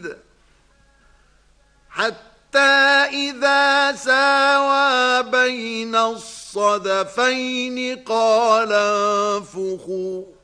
حديد حتى إذا ساوى بين الصدفين قال انفخوا